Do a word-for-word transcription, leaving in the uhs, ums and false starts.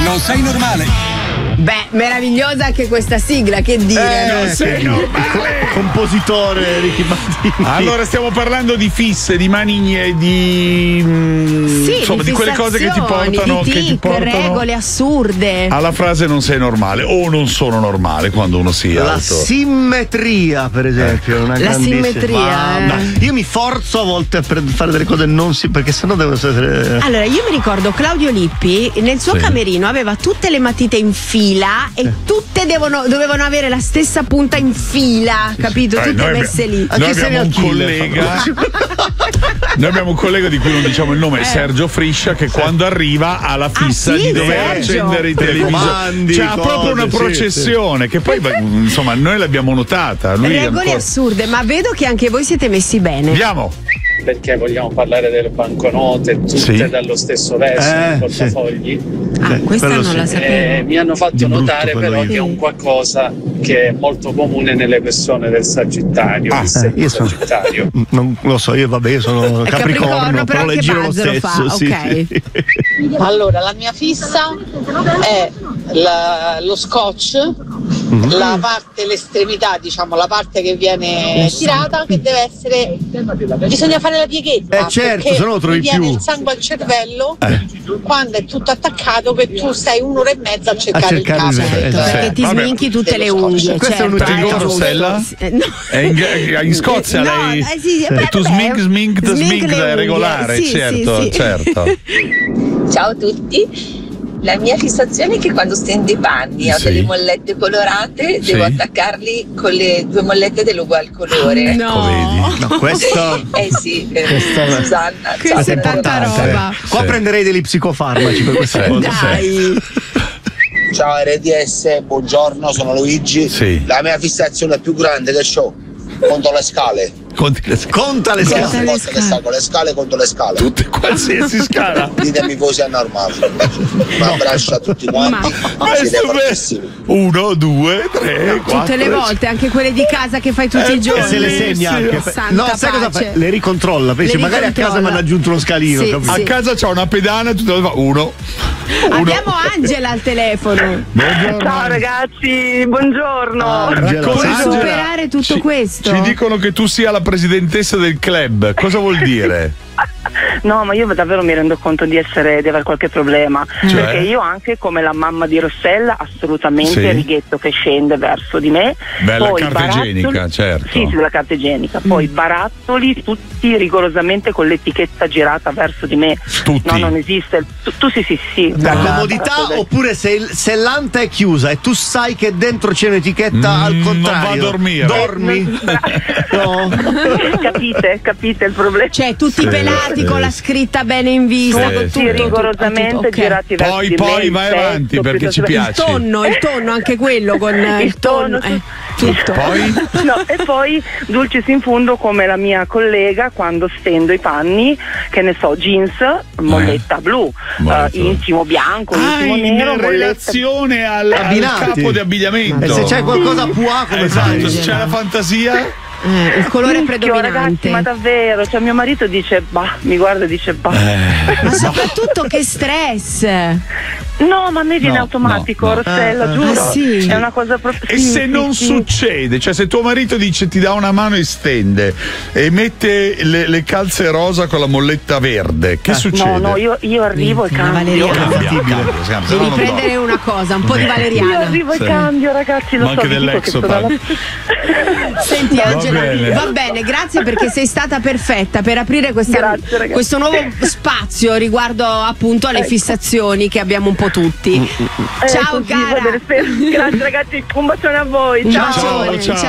Non sei normale. Beh, meravigliosa anche questa sigla, che dire? Eh, non sei normale. Compositore Ricky Martin. Allora stiamo parlando di fisse, di manigne, di mh, Sì, insomma di, di quelle cose che ti portano, di tic, che ti portano regole assurde. alla frase non sei normale o non sono normale quando uno si La alto. simmetria, per esempio, una La grandissima- simmetria, Mamma. eh. Io mi forzo a volte per fare delle cose non si perché sennò devo essere. Allora, io mi ricordo Claudio Lippi nel suo Sì. camerino aveva tutte le matite in fila e tutte devono, dovevano avere la stessa punta in fila, capito? Eh, Tutte noi messe abbiamo- lì. Noi abbiamo un collega Noi abbiamo un collega di cui non diciamo il nome, Eh. Sergio Friscia, che quando arriva ha la fissa Ah, sì, di dover Sergio? accendere i televisori. Telecomandi, Cioè, ha proprio cose, una sì, processione che poi insomma noi l'abbiamo notata. Lui Regole ancora... assurde, ma vedo che anche voi siete messi bene. Andiamo. Perché vogliamo parlare delle banconote, tutte Sì. dallo stesso verso, Eh, nei portafogli. Ah, questa quello non sì. la Eh, sapevo. mi hanno fatto Di brutto notare quello però io. che è un qualcosa che è molto comune nelle persone del Sagittario, Ah, il Eh, segno io sono, Sagittario. non lo so, io vabbè, io sono È Capricorno, Capricorno, però però le anche giro lo Buzz lo stesso. fa, sì, ok. sì. Allora, la mia fissa è la- lo scotch, la parte, l'estremità, diciamo, la parte che viene tirata, che deve essere. Bisogna fare la pieghetta. Eh, certo, perché se no lo trovi mi viene più. il sangue al cervello Eh. quando è tutto attaccato, che tu stai un'ora e mezza a cercare, A cercare il il capo. vero, esatto. Perché ti Vabbè. sminchi tutte le Dello unghie. scotch. Questo è un certo, utilizzo, eh, giusto. Rossella? Eh, no. È in, in Scozia No, lei eh, sì, e beh, tu vabbè, smink smink smink smink le da unghie, regolare, sì, certo, sì, sì. certo. Ciao a tutti. La mia fissazione è che quando stendo i panni ho Sì. delle mollette colorate, Sì. devo attaccarli con le due mollette dell'ugual colore. No. Vedi? No, questo Eh sì, eh, Questa- Susanna. Questa ciao, è tanta buonanotte. roba. Qua Sì. prenderei degli psicofarmaci per queste Sì. cose. Dai. Ciao R D S, buongiorno, sono Luigi. Sì. La mia fissazione più grande che ho contro le scale. Conti le- Conta le Non Conta scale. le posso che scale. sta con le scale contro le scale. tutte qualsiasi scala. Ditemi voi se è normale. Un abbraccio a tutti quanti. Ma- Siete Questo fortissimi. uno, due, tre, quattro. Tutte le volte, anche quelle di casa che fai tutti Eh, i giorni. E se le segna anche. Santa No, sai cosa pace. fa? Le ricontrolla. Pensi, Le magari a casa ricontrolla. mi hanno aggiunto uno scalino. Sì, capito? A sì. casa c'ha una pedana, tu devi fare uno. uno. Abbiamo Angela al telefono. Buongiorno. Ciao ragazzi, buongiorno. Angela, Racconta- Puoi Angela, superare tutto ci- questo? Ci dicono che tu sia la presidentessa del club. Cosa vuol dire? No, ma io davvero mi rendo conto di essere di avere qualche problema. Cioè? Perché io anche come la mamma di Rossella, assolutamente Sì. righetto che scende verso di me. Bella Poi carta barattoli- igienica, certo. Sì, sì, la carta igienica. Poi barattoli tutti rigorosamente con l'etichetta girata verso di me. Tutti? No, non esiste. Tu, tu sì, sì, sì. La Ah, comodità barattoli- oppure se, il- se l'anta è chiusa e tu sai che dentro c'è un'etichetta Mm, al non contrario. va a dormire. Dormi? No. capite? Capite il problema? Cioè, tutti Sì, pelati sì. con la scritta bene in vista, Sì, con sì. tutto, Sì, tutto, rigorosamente tutto, ok. girati verso Poi, di me. poi il vai petto, avanti perché ci piuttosto che- Il piace. tonno, il tonno, anche quello con il, Il tonno, eh, tutto. Poi? No, e poi dulcis in fundo come la mia collega quando stendo i panni, che ne so, jeans, molletta blu, Molletta. eh, intimo bianco, Ah, intimo in nero, molletta. relazione al, al Abbinati. capo di abbigliamento. E se c'è qualcosa a puà come Esatto, fai? se c'è la fantasia. Eh, il colore Minchio, predominante. ragazzi, ma davvero, cioè mio marito dice bah, mi guarda e dice bah. Eh. Ma soprattutto che stress. No, ma a me viene No, automatico, no, no. Rossella, Ah, giuro. ah, sì? È una cosa proprio. E sì, se sì, non sì. succede, cioè se tuo marito dice ti dà una mano e stende e mette le, le calze rosa con la molletta verde, che succede? No, no, io, io arrivo e Minchia, cambio. Valeriana. Cambia, cambia, cambia, se no Devi non prendere dormo. una cosa, un po' di Io Valeriana. arrivo Sì. e cambio, ragazzi, lo Ma so, anche vi dico che sono alla- dell'Exopack. Senti Va Angela, bene. va bene, grazie perché sei stata perfetta per aprire questa- Grazie, ragazzi. questo nuovo spazio riguardo appunto alle Ecco. fissazioni che abbiamo un po' tutti. Eh, Ciao così, cara. va bene, spero. Grazie ragazzi, un bacione a voi. Un Ciao. bacione, Ciao, ciao.